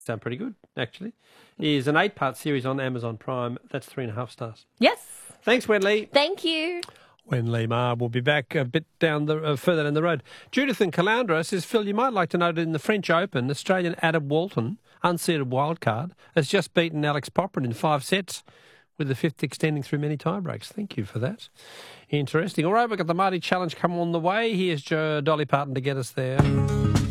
Sound pretty good, actually. Is an 8-part series on Amazon Prime. That's 3.5 stars. Yes. Thanks, Wenley. Thank you. Wenley Ma will be back a bit down the further down the road. Judith in Caloundra says, Phil, you might like to note that in the French Open, Australian Adam Walton, unseeded wildcard, has just beaten Alex Poprin in 5 sets, with the 5th extending through many tiebreaks. Thank you for that. Interesting. All right, we've got the Marty Challenge come on the way. Here's Dolly Parton to get us there.